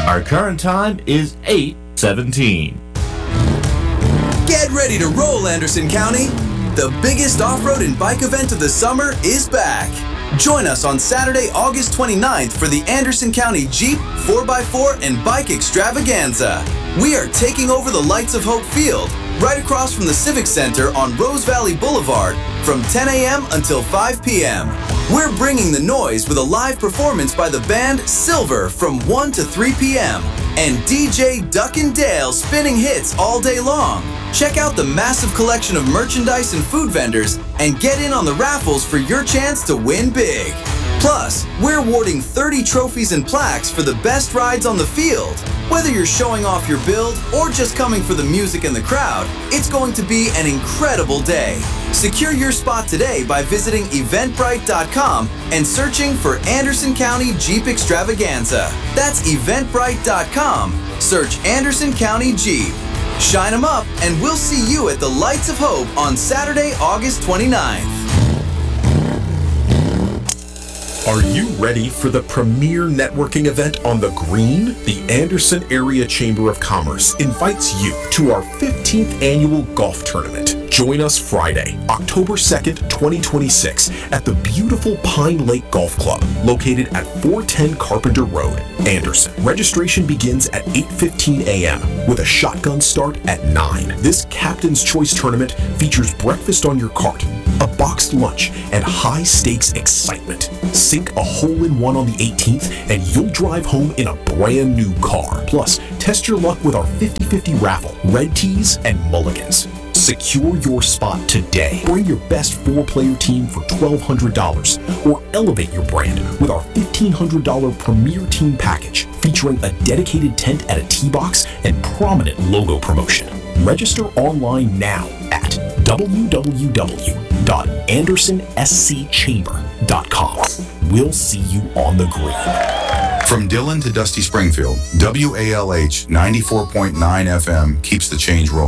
Our current time is 8:17. Get ready to roll, Anderson County. The biggest off-road and bike event of the summer is back. Join us on Saturday, August 29th for the Anderson County Jeep, 4x4, and Bike Extravaganza. We are taking over the Lights of Hope Field, right across from the Civic Center on Rose Valley Boulevard, from 10 a.m. until 5 p.m. We're bringing the noise with a live performance by the band Silver from 1 to 3 p.m. and DJ Duck and Dale spinning hits all day long. Check out the massive collection of merchandise and food vendors and get in on the raffles for your chance to win big. Plus, we're awarding 30 trophies and plaques for the best rides on the field. Whether you're showing off your build or just coming for the music and the crowd, it's going to be an incredible day. Secure your spot today by visiting Eventbrite.com and searching for Anderson County Jeep Extravaganza. That's Eventbrite.com. Search Anderson County Jeep. Shine 'em up, and we'll see you at the Lights of Hope on Saturday, August 29th. Are you ready for the premier networking event on the Green? The Anderson Area Chamber of Commerce invites you to our 15th annual golf tournament. Join us Friday, October 2nd, 2026 at the beautiful Pine Lake Golf Club, located at 410 Carpenter Road, Anderson. Registration begins at 8:15 a.m. with a shotgun start at 9. This Captain's Choice tournament features breakfast on your cart, a boxed lunch, and high-stakes excitement. Sink a hole-in-one on the 18th, and you'll drive home in a brand new car. Plus, test your luck with our 50-50 raffle, red tees, and mulligans. Secure your spot today. Bring your best 4-player team for $1,200, or elevate your brand with our $1,500 Premier Team Package, featuring a dedicated tent at a tee box and prominent logo promotion. Register online now at www.andersonscchamber.com. We'll see you on the green. From Dillon to Dusty Springfield, WALH 94.9 FM keeps the change rolling.